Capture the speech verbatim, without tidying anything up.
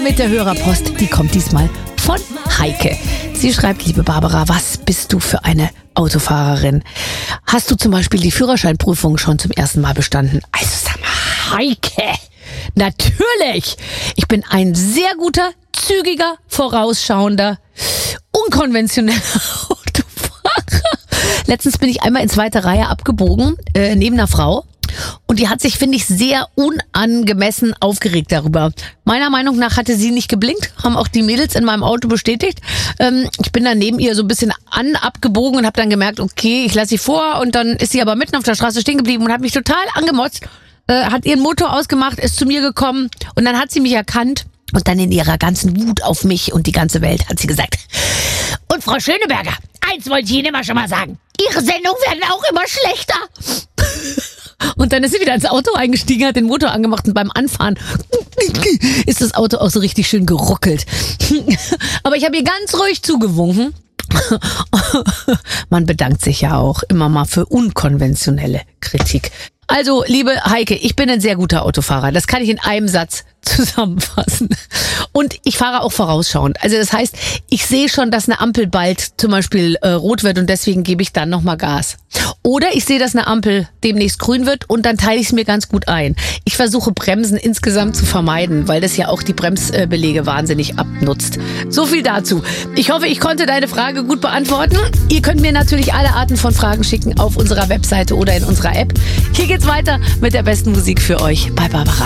mit der Hörerpost, die kommt diesmal von Heike. Sie schreibt, liebe Barbara, was bist du für eine Autofahrerin? Hast du zum Beispiel die Führerscheinprüfung schon zum ersten Mal bestanden? Also sag mal, Heike, natürlich. Ich bin ein sehr guter, zügiger, vorausschauender, unkonventioneller Autofahrer. Letztens bin ich einmal in zweite Reihe abgebogen, äh, neben einer Frau. Und die hat sich, finde ich, sehr unangemessen aufgeregt darüber. Meiner Meinung nach hatte sie nicht geblinkt, haben auch die Mädels in meinem Auto bestätigt. Ähm, ich bin dann neben ihr so ein bisschen an abgebogen und habe dann gemerkt, okay, ich lasse sie vor. Und dann ist sie aber mitten auf der Straße stehen geblieben und hat mich total angemotzt, äh, hat ihren Motor ausgemacht, ist zu mir gekommen und dann hat sie mich erkannt. Und dann in ihrer ganzen Wut auf mich und die ganze Welt hat sie gesagt, und Frau Schöneberger, eins wollte ich Ihnen immer schon mal sagen, Ihre Sendungen werden auch immer schlechter. Und dann ist sie wieder ins Auto eingestiegen, hat den Motor angemacht und beim Anfahren ist das Auto auch so richtig schön geruckelt. Aber ich habe ihr ganz ruhig zugewunken. Man bedankt sich ja auch immer mal für unkonventionelle Kritik. Also, liebe Heike, ich bin ein sehr guter Autofahrer. Das kann ich in einem Satz zusammenfassen. Und ich fahre auch vorausschauend. Also das heißt, ich sehe schon, dass eine Ampel bald zum Beispiel äh, rot wird und deswegen gebe ich dann nochmal Gas. Oder ich sehe, dass eine Ampel demnächst grün wird und dann teile ich es mir ganz gut ein. Ich versuche Bremsen insgesamt zu vermeiden, weil das ja auch die Bremsbelege wahnsinnig abnutzt. So viel dazu. Ich hoffe, ich konnte deine Frage gut beantworten. Ihr könnt mir natürlich alle Arten von Fragen schicken auf unserer Webseite oder in unserer App. Hier geht's weiter mit der besten Musik für euch bei Barbara.